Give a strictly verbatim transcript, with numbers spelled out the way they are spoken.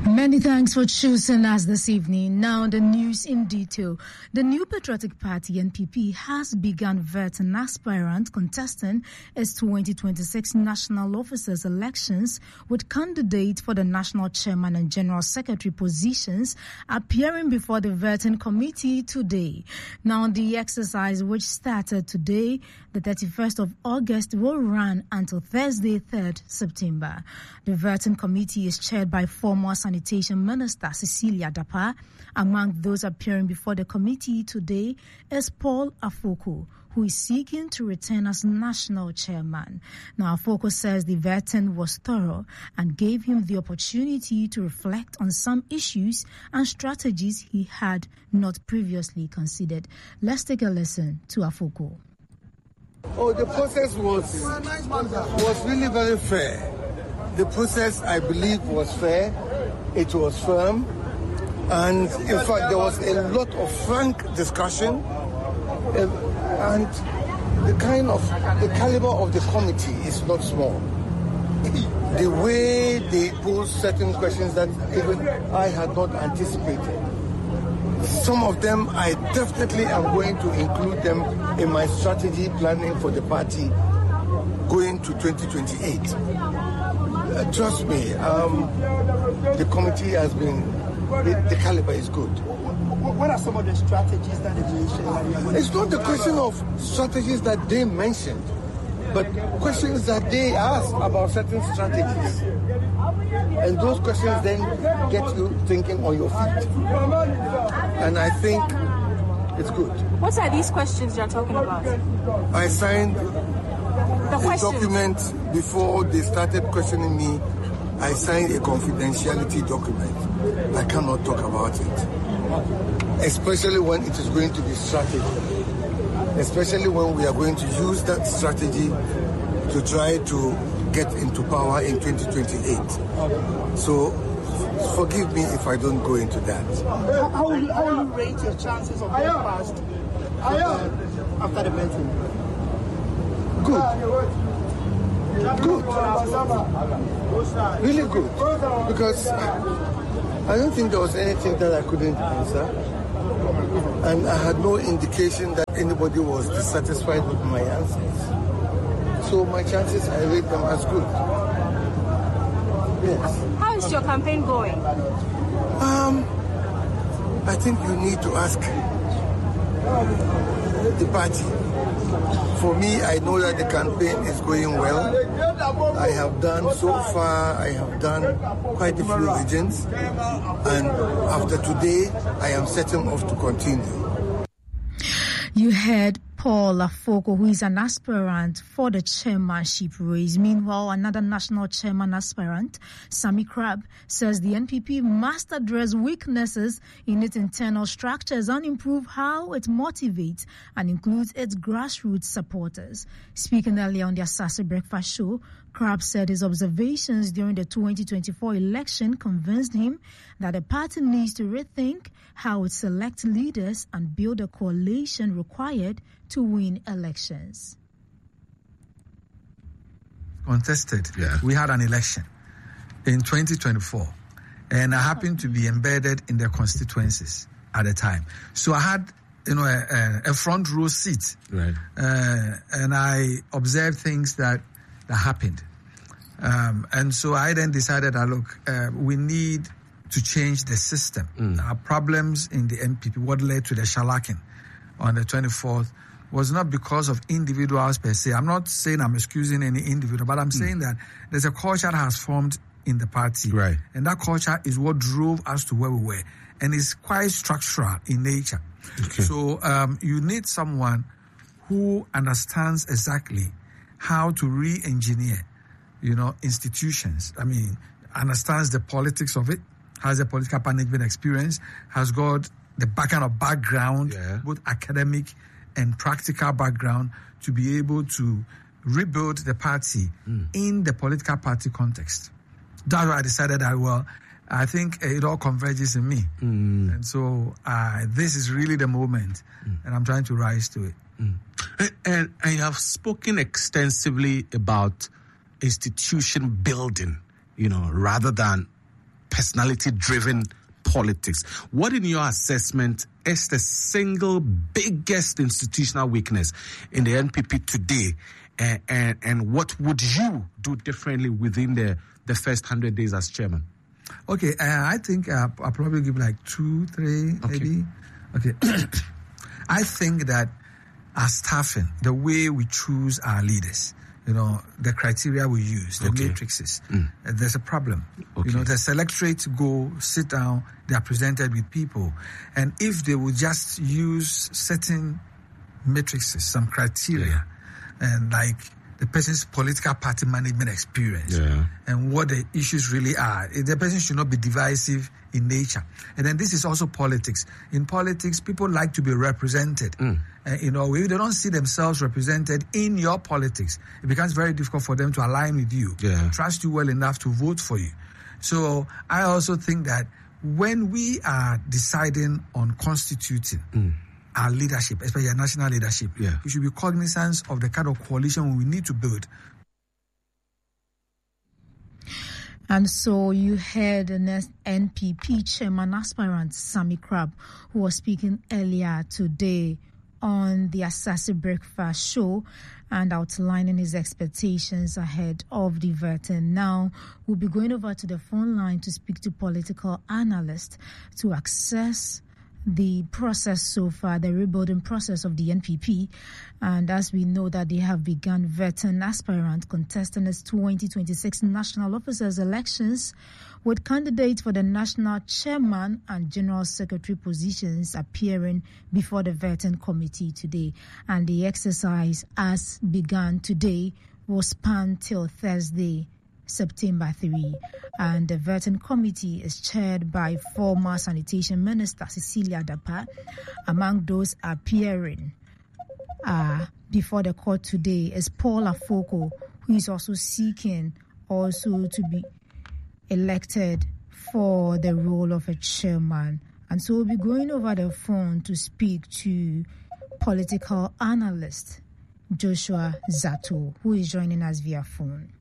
Many thanks for choosing us this evening. Now the news in detail. The New Patriotic Party, N P P, has begun vetting aspirant contesting its twenty twenty-six national officers elections, with candidates for the national chairman and general secretary positions appearing before the vetting committee today. Now the exercise, which started today, the thirty-first of August, will run until Thursday, third September. The vetting committee is chaired by former Sanitation Minister Cecilia Dapaah. Among those appearing before the committee today is Paul Afoko, who is seeking to return as national chairman. Now, Afoko says the vetting was thorough and gave him the opportunity to reflect on some issues and strategies he had not previously considered. Let's take a listen to Afoko. Oh, the process was was really very fair. The process, I believe, was fair. It was firm. And in fact, there was a lot of frank discussion. And the kind of, the caliber of the committee is not small. The way they pose certain questions that even I had not anticipated. Some of them, I definitely am going to include them in my strategy planning for the party going to twenty twenty-eight. Uh, trust me, um, the committee has been, the, the caliber is good. What are some of the strategies that they mentioned? It's not the question of strategies that they mentioned, but questions that they asked about certain strategies. And those questions then get you thinking on your feet. And I think it's good. What are these questions you're talking about? I signed the a questions. document before they started questioning me. I signed a confidentiality document. I cannot talk about it. Especially when it is going to be strategy. Especially when we are going to use that strategy to try to get into power in twenty twenty-eight. So forgive me if I don't go into that. How, how, will, how will you rate your chances of getting past after, after the meeting? Good. Good. Really good. Because I don't think there was anything that I couldn't answer. And I had no indication that anybody was dissatisfied with my answers. So my chances, I rate them as good. Yes. How is your campaign going? Um, I think you need to ask the party. For me, I know that the campaign is going well. I have done, so far, I have done quite a few regions. And after today, I am setting off to continue. You heard Paul Afoko, who is an aspirant for the chairmanship race. Meanwhile, another national chairman aspirant, Sammy Crab, says the N P P must address weaknesses in its internal structures and improve how it motivates and includes its grassroots supporters. Speaking earlier on the Asase Breakfast Show, Crab said his observations during the twenty twenty-four election convinced him that the party needs to rethink how it selects leaders and build a coalition required to win elections. Contested. Yeah. We had an election in twenty twenty-four, and I happened to be embedded in their constituencies at the time. So I had, you know, a, a front row seat, right? Uh, and I observed things that that happened, um, and so I then decided that look, uh, we need to change the system. Mm. Our problems in the N P P, what led to the shellacking on the twenty-fourth, was not because of individuals per se. I'm not saying I'm excusing any individual, but I'm mm. saying that there's a culture that has formed in the party. Right. And that culture is what drove us to where we were. And it's quite structural in nature. Okay. So um, you need someone who understands exactly how to re-engineer, you know, institutions. I mean, understands the politics of it, has a political management experience, has got the background of background, yeah. both academic and practical background, to be able to rebuild the party mm. in the political party context. That's why I decided that, well, I think it all converges in me. Mm. And so uh, this is really the moment, mm. and I'm trying to rise to it. Mm. And, and I have spoken extensively about institution building, you know, rather than personality-driven politics. What, in your assessment, is the single biggest institutional weakness in the N P P today? And, and, and what would you do differently within the, the first one hundred days as chairman? Okay, uh, I think uh, I'll probably give like two, three, okay. maybe. Okay. I think that our staffing, the way we choose our leaders, you know, the criteria we use, the okay. matrices, mm. uh, there's a problem. Okay. You know, the electorate go sit down, they are presented with people. And if they would just use certain matrices, some criteria, yeah. and like the person's political party management experience yeah. and what the issues really are. The person should not be divisive in nature. And then this is also politics. In politics, people like to be represented. Mm. Uh, you know, if they don't see themselves represented in your politics, it becomes very difficult for them to align with you, yeah. trust you well enough to vote for you. So I also think that when we are deciding on constituting mm. our leadership, especially our national leadership, yeah. we should be cognizant of the kind of coalition we need to build. And so you heard the N P P chairman aspirant Sammy Crab, who was speaking earlier today on the Asase Breakfast show and outlining his expectations ahead of the voting. Now we'll be going over to the phone line to speak to political analysts to access the process so far, the rebuilding process of the N P P. And as we know that they have begun vetting aspirant contesting its twenty twenty-six national officers elections, with candidates for the national chairman and general secretary positions appearing before the vetting committee today. And the exercise has begun today, will span till Thursday, September third, and the vetting committee is chaired by former Sanitation Minister Cecilia Dapaah. Among those appearing uh, before the court today is Paul Afoko, who is also seeking also to be elected for the role of a chairman. And so we'll be going over the phone to speak to political analyst Joshua Zato, who is joining us via phone.